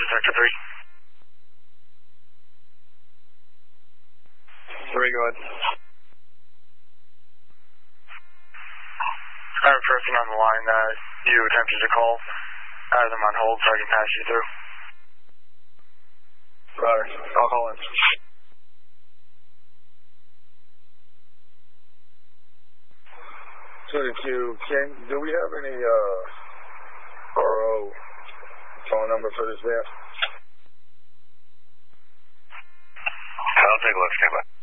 Sector 3. 3, go ahead. I have a person on the line that you attempted to call. I have them on hold so I can pass you through. Roger. I'll call in. 22, do we have any RO phone number for this van? I'll take a look, stand by.